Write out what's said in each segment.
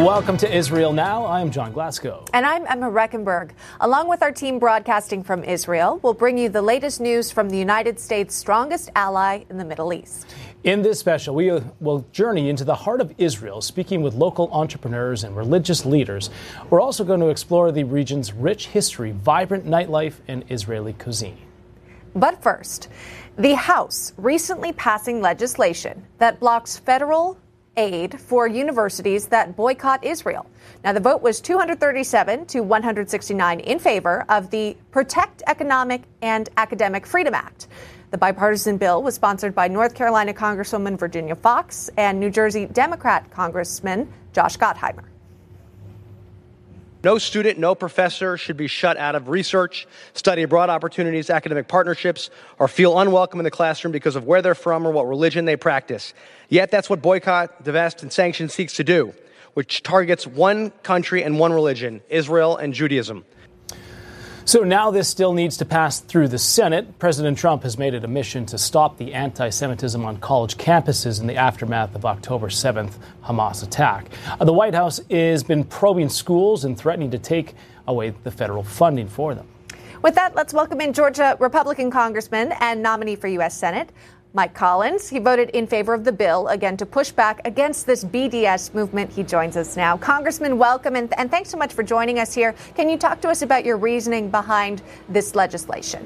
Welcome to Israel Now. I'm John Glasgow. And I'm Emma Reckenberg. Along with our team broadcasting from Israel, we'll bring you the latest news from the United States' strongest ally in the Middle East. In this special, we will journey into the heart of Israel, speaking with local entrepreneurs and religious leaders. We're also going to explore the region's rich history, vibrant nightlife, and Israeli cuisine. But first, the House recently passing legislation that blocks federal aid for universities that boycott Israel. Now, the vote was 237 to 169 in favor of the Protect Economic and Academic Freedom Act. The bipartisan bill was sponsored by North Carolina Congresswoman Virginia Foxx and New Jersey Democrat Congressman Josh Gottheimer. No student, no professor should be shut out of research, study abroad opportunities, academic partnerships, or feel unwelcome in the classroom because of where they're from or what religion they practice. Yet that's what boycott, divest, and sanction seeks to do, which targets one country and one religion, Israel and Judaism. So now this still needs to pass through the Senate. President Trump has made it a mission to stop the anti-Semitism on college campuses in the aftermath of October 7th Hamas attack. The White House has been probing schools and threatening to take away the federal funding for them. With that, let's welcome in Georgia Republican Congressman and nominee for U.S. Senate, Mike Collins. He voted in favor of the bill, again, to push back against this BDS movement. He joins us now. Congressman, welcome, and thanks so much for joining us here. Can you talk to us about your reasoning behind this legislation?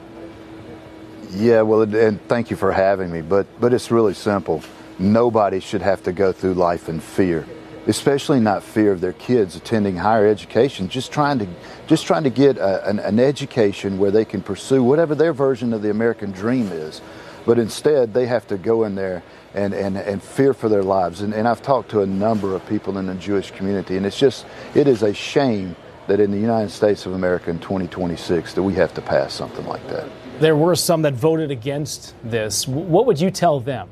Yeah, well, and thank you for having me, but it's really simple. Nobody should have to go through life in fear, especially not fear of their kids attending higher education, just trying to get an education where they can pursue whatever their version of the American dream is. But instead, they have to go in there and fear for their lives. And I've talked to a number of people in the Jewish community, and it is a shame that in the United States of America in 2026 that we have to pass something like that. There were some that voted against this. What would you tell them?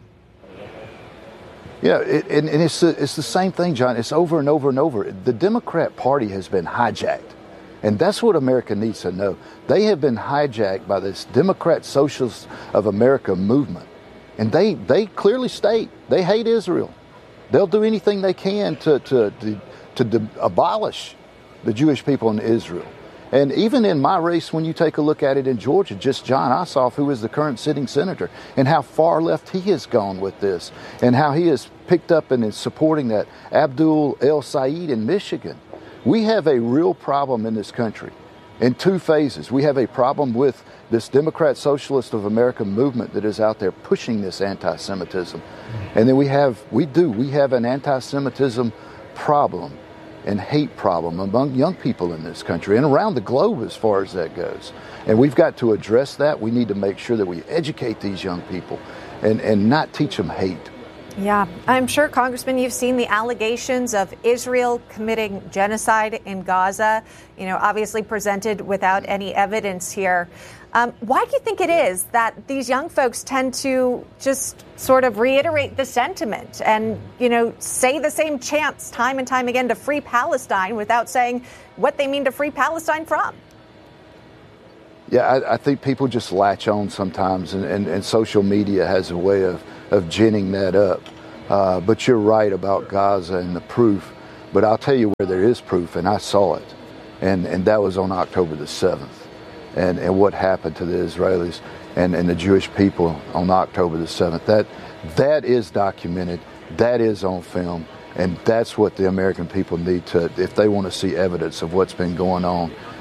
Yeah, it's the same thing, John. It's over and over and over. The Democrat Party has been hijacked. And that's what America needs to know. They have been hijacked by this Democrat Socialists of America movement. And they clearly state they hate Israel. They'll do anything they can to abolish the Jewish people in Israel. And even in my race, when you take a look at it in Georgia, just Jon Ossoff, who is the current sitting senator, and how far left he has gone with this, and how he has picked up and is supporting that Abdul El Sayed in Michigan. We have a real problem in this country in two phases. We have a problem with this Democrat Socialist of America movement that is out there pushing this anti-Semitism. And then we have an anti-Semitism problem and hate problem among young people in this country and around the globe as far as that goes. And we've got to address that. We need to make sure that we educate these young people and not teach them hate. Yeah, I'm sure, Congressman, you've seen the allegations of Israel committing genocide in Gaza, obviously presented without any evidence here. Why do you think it is that these young folks tend to just sort of reiterate the sentiment and, say the same chants time and time again to free Palestine without saying what they mean to free Palestine from? Yeah, I think people just latch on sometimes, and social media has a way of ginning that up. But you're right about Gaza and the proof. But I'll tell you where there is proof, and I saw it. And that was on October the 7th. And what happened to the Israelis and the Jewish people on October the 7th. That is documented. That is on film. And that's what the American people need to, if they want to see evidence of what's been going on